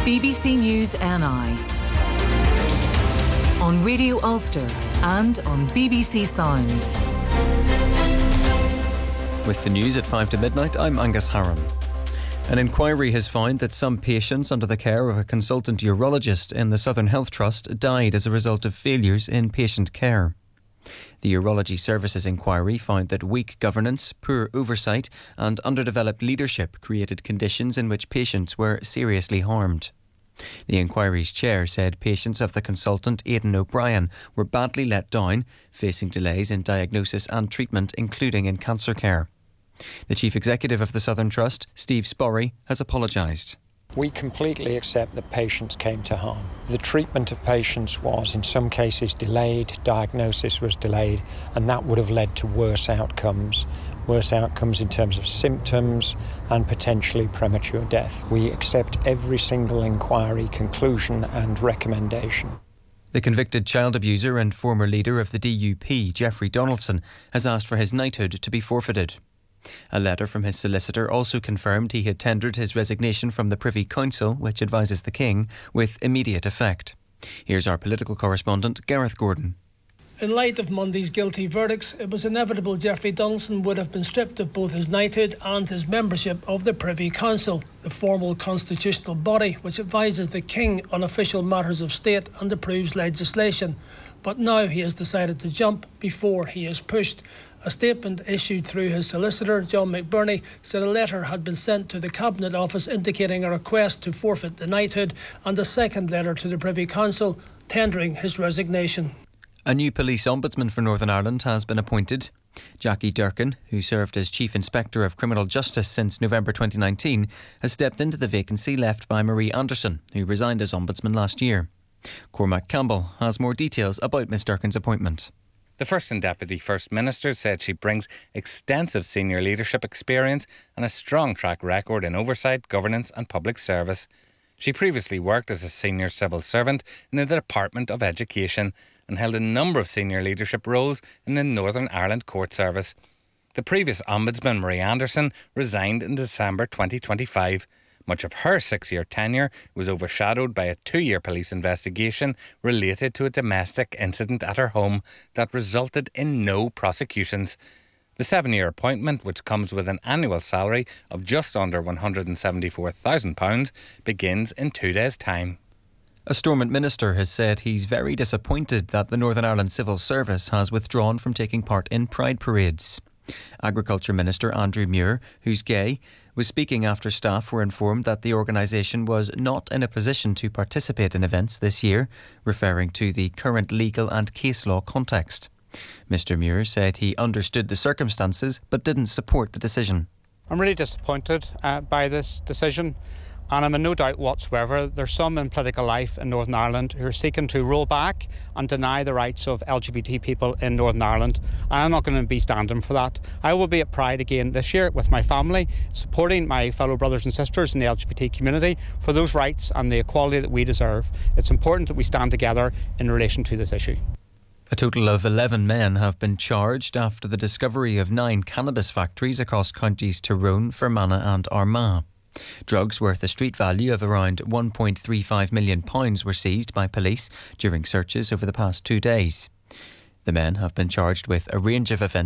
BBC News NI on Radio Ulster and on BBC Sounds. With the news at 5 to midnight, I'm Angus Haran. An inquiry has found that some patients under the care of a consultant urologist in the Southern Health Trust died as a result of failures in patient care. The Urology Services inquiry found that weak governance, poor oversight and underdeveloped leadership created conditions in which patients were seriously harmed. The inquiry's chair said patients of the consultant Aidan O'Brien were badly let down, facing delays in diagnosis and treatment, including in cancer care. The Chief Executive of the Southern Trust, Steve Sporry, has apologised. We completely accept that patients came to harm. The treatment of patients was in some cases delayed, diagnosis was delayed, and that would have led to worse outcomes in terms of symptoms and potentially premature death. We accept every single inquiry conclusion and recommendation. The convicted child abuser and former leader of the DUP, Jeffrey Donaldson, has asked for his knighthood to be forfeited. A letter from his solicitor also confirmed he had tendered his resignation from the Privy Council, which advises the King, with immediate effect. Here's our political correspondent, Gareth Gordon. In light of Monday's guilty verdicts, it was inevitable Jeffrey Donaldson would have been stripped of both his knighthood and his membership of the Privy Council, the formal constitutional body which advises the King on official matters of state and approves legislation. But now he has decided to jump before he is pushed. A statement issued through his solicitor, John McBurney, said a letter had been sent to the Cabinet Office indicating a request to forfeit the knighthood, and a second letter to the Privy Council tendering his resignation. A new police ombudsman for Northern Ireland has been appointed. Jackie Durkin, who served as Chief Inspector of Criminal Justice since November 2019, has stepped into the vacancy left by Marie Anderson, who resigned as Ombudsman last year. Cormac Campbell has more details about Ms Durkin's appointment. The First and Deputy First Minister said she brings extensive senior leadership experience and a strong track record in oversight, governance and public service. She previously worked as a senior civil servant in the Department of Education and held a number of senior leadership roles in the Northern Ireland Court Service. The previous Ombudsman, Marie Anderson, resigned in December 2025. Much of her 6-year tenure was overshadowed by a 2-year police investigation related to a domestic incident at her home that resulted in no prosecutions. The 7-year appointment, which comes with an annual salary of just under £174,000, begins in 2 days' time. A Stormont minister has said he's very disappointed that the Northern Ireland Civil Service has withdrawn from taking part in Pride parades. Agriculture Minister Andrew Muir, who's gay, was speaking after staff were informed that the organisation was not in a position to participate in events this year, referring to the current legal and case law context. Mr Muir said he understood the circumstances but didn't support the decision. I'm really disappointed by this decision. And I'm in no doubt whatsoever there's some in political life in Northern Ireland who are seeking to roll back and deny the rights of LGBT people in Northern Ireland. And I'm not going to be standing for that. I will be at Pride again this year with my family, supporting my fellow brothers and sisters in the LGBT community for those rights and the equality that we deserve. It's important that we stand together in relation to this issue. A total of 11 men have been charged after the discovery of 9 cannabis factories across counties Tyrone, Fermanagh and Armagh. Drugs worth a street value of around £1.35 million were seized by police during searches over the past 2 days. The men have been charged with a range of offences